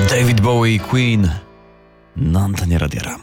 David Bowie i Queen na antenie Radia RAM.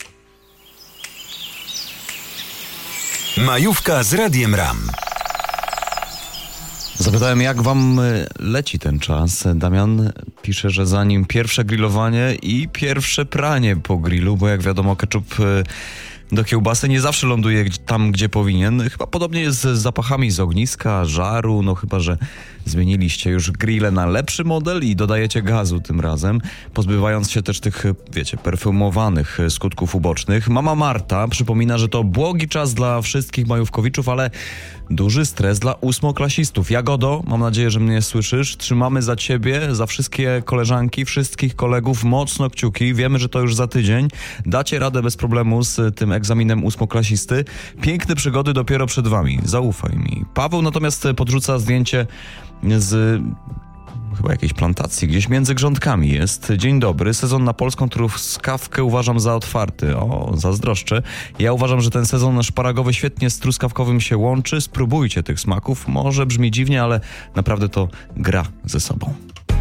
Majówka z Radiem RAM. Zapytałem, jak wam leci ten czas. Damian pisze, że za nim pierwsze grillowanie i pierwsze pranie po grillu, bo jak wiadomo, ketchup do kiełbasy nie zawsze ląduje tam, gdzie powinien. Chyba podobnie jest z zapachami z ogniska, żaru, no chyba że zmieniliście już grille na lepszy model i dodajecie gazu tym razem, pozbywając się też tych, wiecie, perfumowanych skutków ubocznych. Mama Marta przypomina, że to błogi czas dla wszystkich majówkowiczów, ale duży stres dla ósmoklasistów. Jagodo, mam nadzieję, że mnie słyszysz. Trzymamy za ciebie, za wszystkie koleżanki, wszystkich kolegów mocno kciuki. Wiemy, że to już za tydzień. Dacie radę bez problemu z tym egzaminem ósmoklasisty. Piękne przygody dopiero przed wami. Zaufaj mi. Paweł natomiast podrzuca zdjęcie z chyba jakiejś plantacji, gdzieś między grządkami jest. Dzień dobry, sezon na polską truskawkę uważam za otwarty. O, zazdroszczę. Ja uważam, że ten sezon szparagowy świetnie z truskawkowym się łączy. Spróbujcie tych smaków. Może brzmi dziwnie, ale naprawdę to gra ze sobą.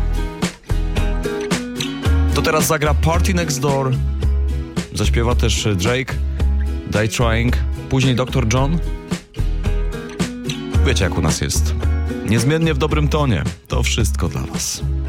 To teraz zagra Party Next Door. Zaśpiewa też Drake, Die Trying, później Dr. John. Wiecie, jak u nas jest. Niezmiennie w dobrym tonie. To wszystko dla was.